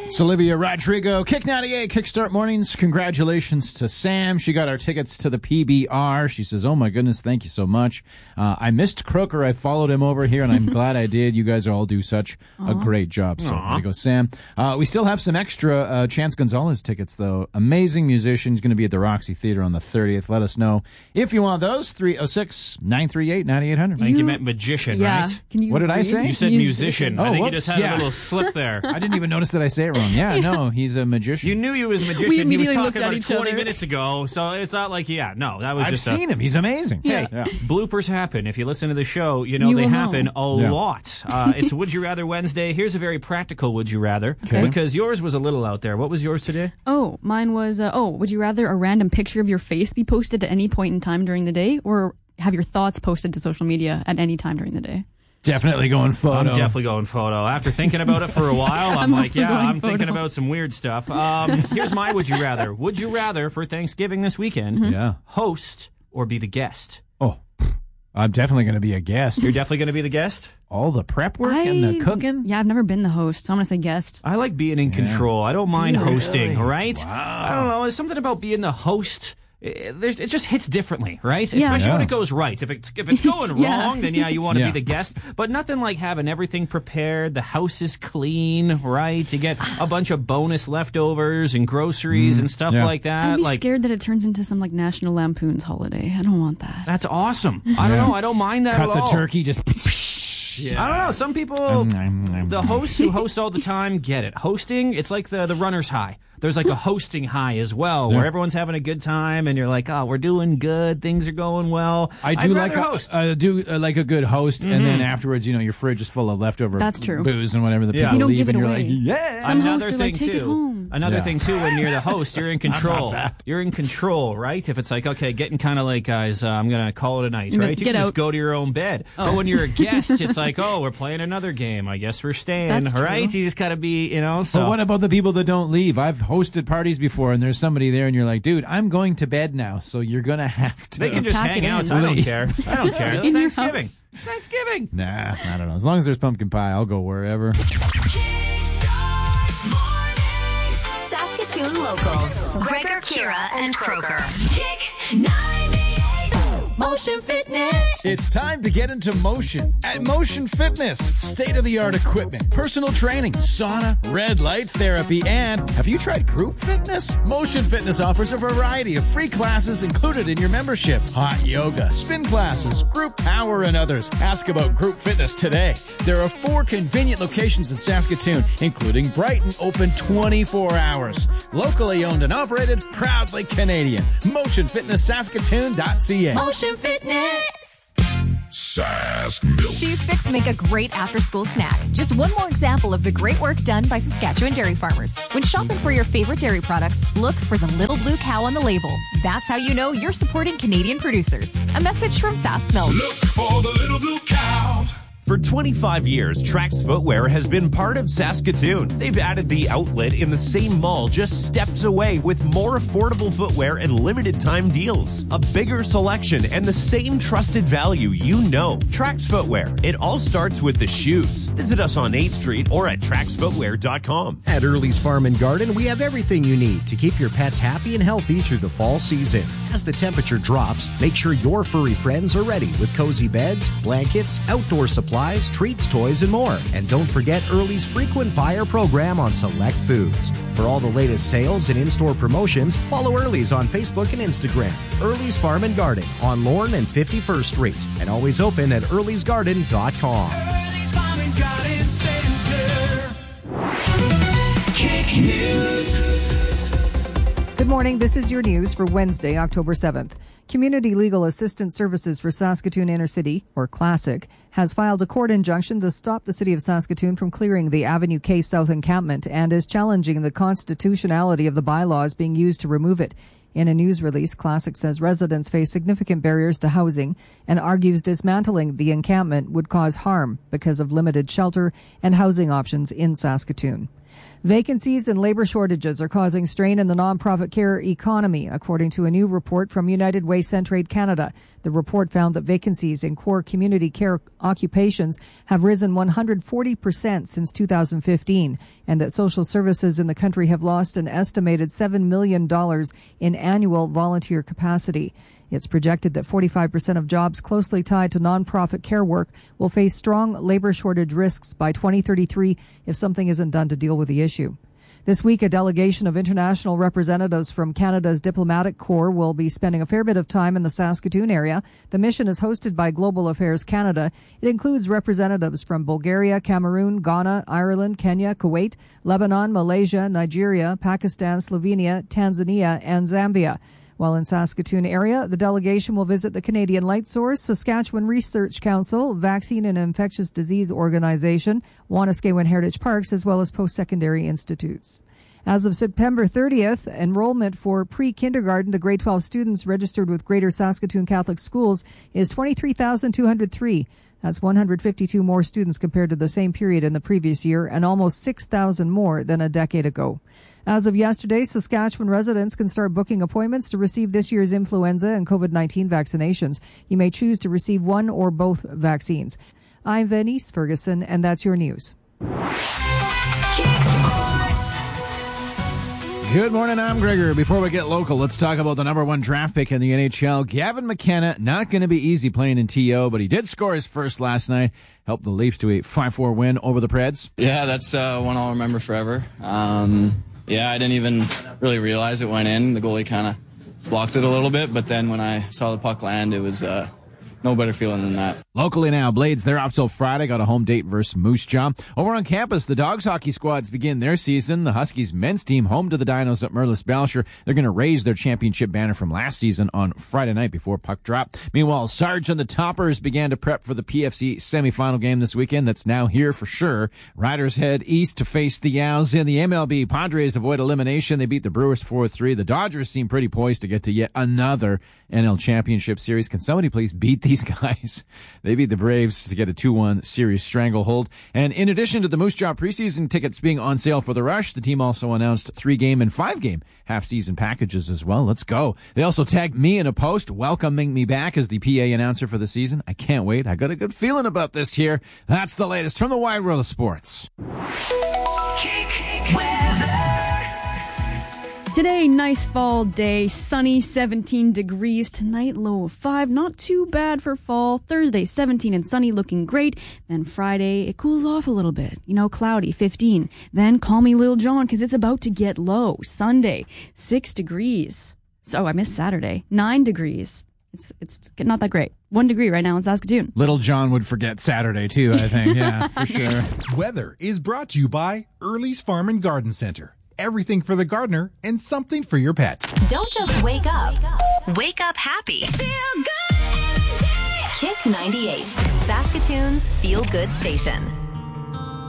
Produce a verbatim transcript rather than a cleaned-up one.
It's Olivia Rodrigo, Kick ninety-eight, Kickstart Mornings. Congratulations to Sam. She got our tickets to the P B R. She says, oh my goodness, thank you so much. Uh, I missed Croker. I followed him over here, and I'm glad I did. You guys all do such Aww. a great job. So there you go, Sam. Uh, we still have some extra uh, Chance Gonzalez tickets, though. Amazing musician. He's going to be at the Roxy Theater on the thirtieth. Let us know if you want those. three oh six, nine three eight, nine eight hundred. I think you meant magician, yeah. right? Can you what did read? I say? You said musician. Oh, I think whoops, you just had yeah. a little slip there. I didn't even notice that I say it wrong. Yeah, no, he's a magician. You knew he was a magician. We he was immediately talking looked at about it each twenty other. minutes ago, so it's not like, yeah, no, that was I've just seen a, him. He's amazing. Hey, yeah. bloopers happen. If you listen to the show, you know You they will happen know. a Yeah. lot. Uh, it's Would You Rather Wednesday. Here's a very practical Would You Rather, Okay. because yours was a little out there. What was yours today? Oh, mine was, uh, oh, would you rather a random picture of your face be posted at any point in time during the day, or have your thoughts posted to social media at any time during the day? Definitely going photo. I'm definitely going photo. After thinking about it for a while, I'm, I'm like, also yeah, going I'm thinking photo. about some weird stuff. Um, here's my Would You Rather. Would you rather for Thanksgiving this weekend Yeah. host or be the guest? Oh, I'm definitely going to be a guest. You're definitely going to be the guest? All the prep work and the cooking? Yeah, I've never been the host, so I'm going to say guest. I like being in control. I don't mind you hosting, really? right? Wow. I don't know. There's something about being the host. It, there's, it just hits differently, right? Yeah. Especially when Yeah. it goes right. If it's if it's going Yeah. wrong, then yeah, you want to Yeah. be the guest. But nothing like having everything prepared. The house is clean, right? You get a bunch of bonus leftovers and groceries and stuff Yeah. like that. I'd be like scared that it turns into some like National Lampoon's holiday. I don't want that. that's awesome. I don't know. I don't mind that Cut at the all. turkey, just... I don't know. Some people, the hosts who host all the time get it. Hosting, it's like the, the runner's high. There's like a hosting high as well, where Yeah. everyone's having a good time, and you're like, oh, we're doing good. Things are going well. I do I'd like rather a, host. uh, do uh, like a good host, and then afterwards, you know, your fridge is full of leftover That's true. booze and whatever the Yeah. people You don't leave, give and it you're away. like, yeah. Some Another hosts are thing like, take too. it home. Another Yeah. thing too. When you're the host, you're in control. that. You're in control, right? If it's like, okay, getting kind of like, guys, uh, I'm gonna call it a night, No, right? You get can just out. go to your own bed. But when you're a guest, it's like, oh, we're playing another game. I guess we're staying, That's true. right? You just gotta be, you know. So But what about the people that don't leave? I've hosted parties before, and there's somebody there, and you're like, dude, I'm going to bed now, so you're going to have to... they can just Pack hang it out. in. I don't Leave. care. I don't care. It's In your Thanksgiving. house. It's Thanksgiving. Nah, I don't know. As long as there's pumpkin pie, I'll go wherever. Kickstart Mornings. Saskatoon Local. Gregor, Kira, and Croker. Kick ninety-eight. Motion Fitness. It's time to get into motion at Motion Fitness. State-of-the-art equipment, personal training, sauna, red light therapy, and have you tried group fitness? Motion Fitness offers a variety of free classes included in your membership. Hot yoga, spin classes, group power, and others. Ask about group fitness today. There are four convenient locations in Saskatoon, including Brighton, open twenty-four hours. Locally owned and operated, proudly Canadian. motion fitness saskatoon dot c a. Motion Fitness. Sask Milk. Cheese sticks make a great after-school snack. Just one more example of the great work done by Saskatchewan dairy farmers. When shopping for your favorite dairy products, look for the little blue cow on the label. That's how you know you're supporting Canadian producers. A message from Sask Milk. Look for the little blue cow. For twenty-five years, Trax Footwear has been part of Saskatoon. They've added the outlet in the same mall just steps away with more affordable footwear and limited time deals. A bigger selection and the same trusted value you know. Trax Footwear. It all starts with the shoes. Visit us on eighth Street or at trax footwear dot com. At Early's Farm and Garden, we have everything you need to keep your pets happy and healthy through the fall season. As the temperature drops, make sure your furry friends are ready with cozy beds, blankets, outdoor supplies, treats, toys, and more. And don't forget Early's frequent buyer program on select foods. For all the latest sales and in-store promotions, follow Early's on Facebook and Instagram. Early's Farm and Garden on Lorne and fifty-first Street, and always open at earlys garden dot com. Early's Farm and Garden Center. Kick News. Good morning. This is your news for Wednesday, October seventh. Community Legal Assistance Services for Saskatoon Inner City, or CLASSIC, has filed a court injunction to stop the City of Saskatoon from clearing the Avenue K South encampment and is challenging the constitutionality of the bylaws being used to remove it. In a news release, CLASSIC says residents face significant barriers to housing and argues dismantling the encampment would cause harm because of limited shelter and housing options in Saskatoon. Vacancies and labor shortages are causing strain in the nonprofit care economy, according to a new report from United Way Centraide Canada. The report found that vacancies in core community care occupations have risen one hundred forty percent since two thousand fifteen, and that social services in the country have lost an estimated seven million dollars in annual volunteer capacity. It's projected that forty-five percent of jobs closely tied to nonprofit care work will face strong labor shortage risks by twenty thirty-three if something isn't done to deal with the issue. This week, a delegation of international representatives from Canada's diplomatic corps will be spending a fair bit of time in the Saskatoon area. The mission is hosted by Global Affairs Canada. It includes representatives from Bulgaria, Cameroon, Ghana, Ireland, Kenya, Kuwait, Lebanon, Malaysia, Nigeria, Pakistan, Slovenia, Tanzania, and Zambia. While in Saskatoon area, the delegation will visit the Canadian Light Source, Saskatchewan Research Council, Vaccine and Infectious Disease Organization, Wanuskewin Heritage Parks, as well as post-secondary institutes. As of September thirtieth, enrollment for pre-kindergarten to grade twelve students registered with Greater Saskatoon Catholic Schools is twenty-three thousand two hundred three. That's one hundred fifty-two more students compared to the same period in the previous year and almost six thousand more than a decade ago. As of yesterday, Saskatchewan residents can start booking appointments to receive this year's influenza and COVID nineteen vaccinations. You may choose to receive one or both vaccines. I'm Venice Ferguson, and that's your news. Good morning, I'm Gregor. Before we get local, let's talk about the number one draft pick in the N H L, Gavin McKenna. Not going to be easy playing in T O, but he did score his first last night, helped the Leafs to a five four win over the Preds. Yeah, that's uh, one I'll remember forever. Um, yeah, I didn't even really realize it went in. The goalie kind of blocked it a little bit, but then when I saw the puck land, it was uh, no better feeling than that. Locally now, Blades, they're off till Friday. Got a home date versus Moose Jaw. Over on campus, the Dogs hockey squads begin their season. The Huskies men's team home to the Dinos at Merlis Belcher. They're going to raise their championship banner from last season on Friday night before puck drop. Meanwhile, Sarge and the Toppers began to prep for the P F C semifinal game this weekend. That's now here for sure. Riders head east to face the Owls in the M L B. Padres avoid elimination. They beat the Brewers four three. The Dodgers seem pretty poised to get to yet another N L Championship Series. Can somebody please beat these guys? They beat the Braves to get a two one series stranglehold. And in addition to the Moose Jaw preseason tickets being on sale for the Rush, the team also announced three-game and five-game half-season packages as well. Let's go. They also tagged me in a post welcoming me back as the P A announcer for the season. I can't wait. I got a good feeling about this here. That's the latest from the wide world of sports. Today, nice fall day, sunny, seventeen degrees. Tonight, low of five. Not too bad for fall. Thursday, seventeen and sunny, looking great. Then Friday, it cools off a little bit. You know, cloudy, fifteen. Then call me Lil Jon, because it's about to get low. Sunday, six degrees. So I missed Saturday. Nine degrees. It's it's not that great. One degree right now in Saskatoon. Little John would forget Saturday, too, I think. Yeah, for sure. Weather is brought to you by Early's Farm and Garden Center. Everything for the gardener and something for your pet. Don't just wake up. Wake up happy. Feel good. Kick ninety-eight, Saskatoon's feel good station.